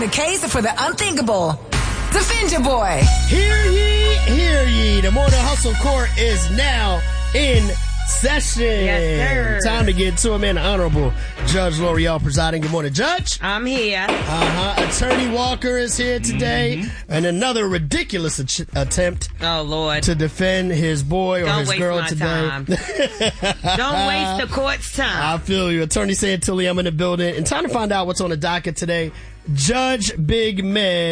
case for the unthinkable. Defend your boy. Hear ye, hear ye. The Morning Hustle Court is now in session. Yes, sir. Time to get to him, man. Honorable Judge L'Oreal presiding. Good morning, Judge. I'm here. Attorney Walker is here today. And another ridiculous attempt Oh, Lord. to defend his boy or Don't his waste girl my today. time. Don't waste the court's time. I feel you. Attorney Santilli, I'm in the building. And time to find out what's on the docket today. Judge Big Med.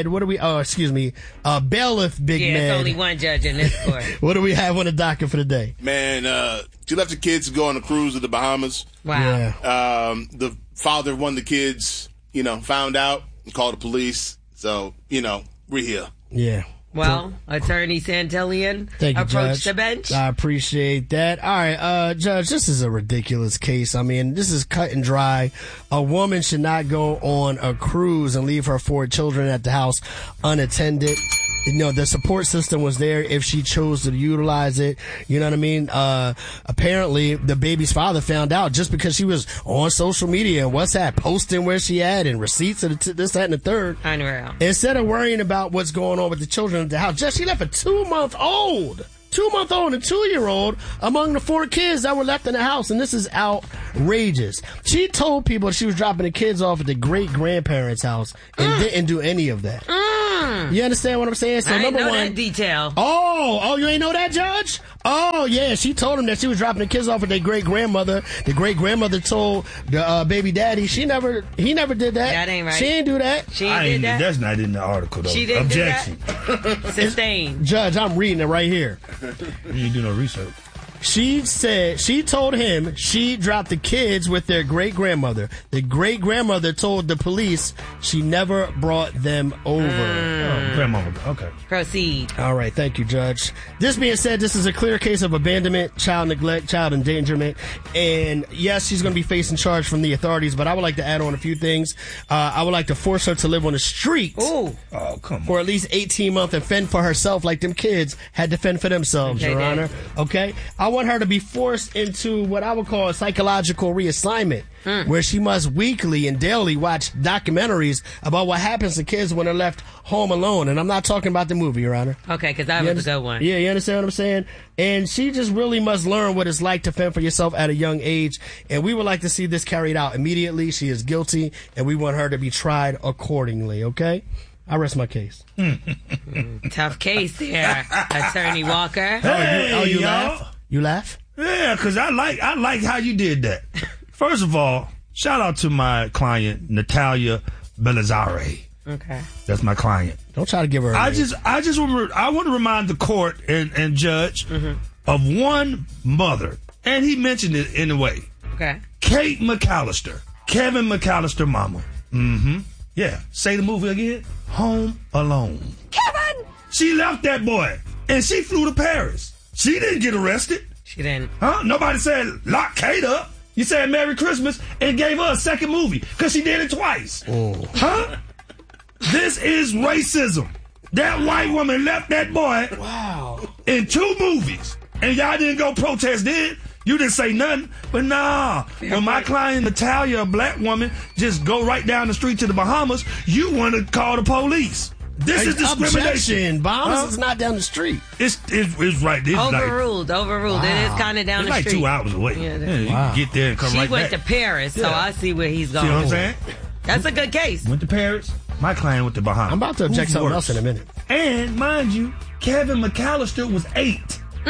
Bailiff Big Med. There's only one judge in this court. What do we have on the docket for the day? Man, she left the kids to go on a cruise to the Bahamas. Wow. Yeah. The father of one of the kids, found out and called the police. So, we're here. Yeah. Well, Attorney Santillian, Thank you, approach Judge. the bench. I appreciate that. All right, Judge, this is a ridiculous case. I mean, this is cut and dry. A woman should not go on a cruise and leave her 4 children at the house unattended. The support system was there if she chose to utilize it. You know what I mean? Apparently, the baby's father found out just because she was on social media and WhatsApp posting where she at and receipts of this, that, and the third. Unreal. Instead of worrying about what's going on with the children at the house, just she left a 2-month-old and 2-year-old among the 4 kids that were left in the house, and this is outrageous. She told people she was dropping the kids off at the great-grandparents' house and didn't do any of that. You understand what I'm saying? So I didn't number know one, that detail. Oh, you ain't know that, Judge? Oh, yeah, she told him that she was dropping the kids off at their great-grandmother. The great-grandmother told the baby daddy he never did that. That ain't right. She ain't do that. She did that? That's not in the article, though. She didn't Objection. do that? Sustained. Judge, I'm reading it right here. You didn't do no research. She told him she dropped the kids with their great-grandmother. The great-grandmother told the police she never brought them over. Oh, grandmama. Okay. Proceed. All right, thank you, Judge. This being said, this is a clear case of abandonment, child neglect, child endangerment, and yes, she's going to be facing charge from the authorities, but I would like to add on a few things. I would like to force her to live on the street Ooh. Oh, come on. for at least 18 months and fend for herself like them kids had to fend for themselves, Okay, Your then. Honor. Okay? I want her to be forced into what I would call a psychological reassignment, where she must weekly and daily watch documentaries about what happens to kids when they're left home alone. And I'm not talking about the movie, Your Honor. Okay, because that was a good one. Yeah, you understand what I'm saying? And she just really must learn what it's like to fend for yourself at a young age. And we would like to see this carried out immediately. She is guilty, and we want her to be tried accordingly, okay? I rest my case. Tough case there, Attorney Walker. Hey, you y'all. laugh? You laugh? Yeah, because I like how you did that. First of all, shout out to my client, Natalia Belazare. Okay. That's my client. Don't try to give her a name. I want to remind the court and judge of one mother, and he mentioned it in a way. Okay. Kate McAllister, Kevin McAllister mama. Yeah. Say the movie again. Home Alone. Kevin! She left that boy, and she flew to Paris. She didn't get arrested. She didn't. Huh? Nobody said lock Kate up. You said Merry Christmas and gave her a second movie because she did it twice. Huh? This is racism. That white woman left that boy in 2 movies. And y'all didn't go protest then. You didn't say nothing. But nah, when my client Natalia, a black woman, just go right down the street to the Bahamas, you want to call the police. This is discrimination. Objection. Bahamas is not down the street. It's right. It's Overruled. It is kind of down it's the like street. 2 hours away. Yeah, you get there and come She right went back. to Paris, so I see where he's going. See what I'm saying? That's a good case. Went to Paris. My client went to Bahamas. I'm about to object Who's something worse? else in a minute. And mind you, Kevin McAllister was 8.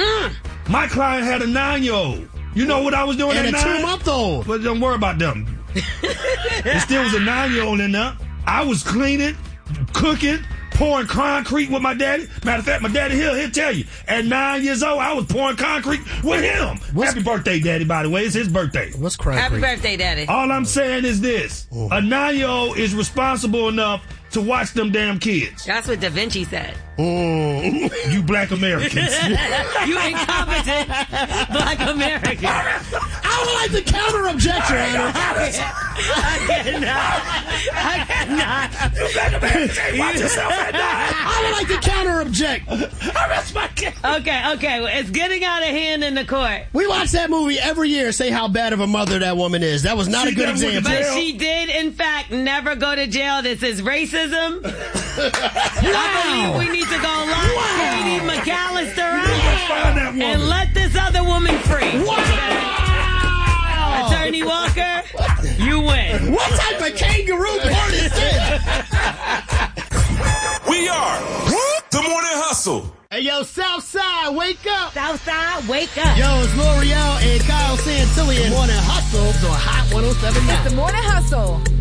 My client had a 9-year-old. You know what I was doing And at a 9? 2-month-old. But don't worry about them. There still was a 9-year-old in there. I was cleaning, cooking, pouring concrete with my daddy. Matter of fact, my daddy he'll tell you. At 9 years old, I was pouring concrete with him. Happy birthday, Daddy, by the way. It's his birthday. What's concrete? Happy birthday, Daddy. All I'm saying is this. A 9-year-old is responsible enough to watch them damn kids. That's what Da Vinci said. You black Americans. You incompetent black Americans. I would like to counter object, Your Honor. I cannot. You better be watch yourself at night. I would like to counter object. I rest my case. Okay. Well, it's getting out of hand in the court. We watch that movie every year. Say how bad of a mother that woman is. That was not a good example. But she did, in fact, never go to jail. This is racism. I believe we need to go lock Katie McAllister out and let this other woman free. Attorney Walker, you win. What type of kangaroo court is this? We are the Morning Hustle. Hey, yo, Southside, wake up. Southside, wake up. Yo, it's L'Oreal and Kyle Santillian. Morning Hustle on Hot 107.9. The Morning Hustle.